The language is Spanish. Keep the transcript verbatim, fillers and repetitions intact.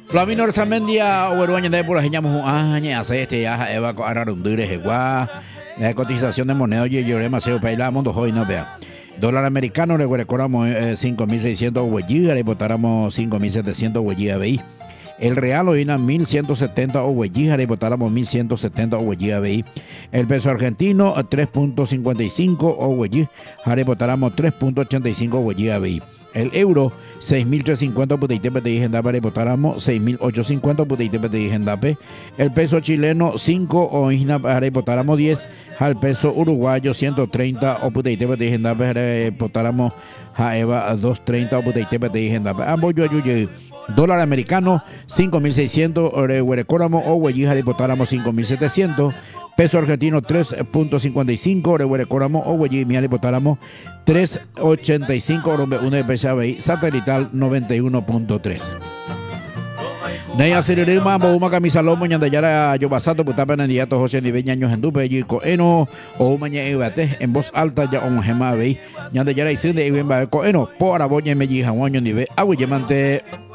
Flavino Arzamendia, Oberuaña de por añamos añe hace este ya Eva Ararundure Jegua, la cotización de moneda y llorema se paila mundo hoy no vea. Dólar americano le recordamos cinco mil seiscientos huelligas, le votáramos cinco mil setecientos huelligas veí. El real hoy en mil ciento setenta huelligas, le votáramos mil ciento setenta huelligas veí. El peso argentino tres punto cincuenta y cinco huelligas, le votáramos tres punto ochenta y cinco huelligas veí. El euro seis mil trescientos cincuenta puteite pete gendape, le votáramos seis mil ochocientos cincuenta puteite pete gendape. El peso chileno cinco o le votáramos diez. Al peso uruguayo ciento treinta o puteite pete gendape, le votáramos jaeva doscientos treinta o puteite pete gendape. Ambos yo ayuye. Dólar americano cinco mil seiscientos recordamos o huellija le votáramos cinco mil setecientos. Peso argentino tres punto cincuenta y cinco, recordamos o huellija le votáramos tres punto ochenta y cinco, uno de P C B I satelital noventa y uno punto tres. Naya Siririma, Bouma Camisalomo, Yandayara, Yobasato, Putapana, Niato, José Niveña, Años en Dupe, Yico Eno, o Maña Ebate, en voz alta, ya un Gemabey, Yandayara y Sinde, Ibemba, Coeno, por Aboña, Melli, Jaguaño, Nive, Aguillemante.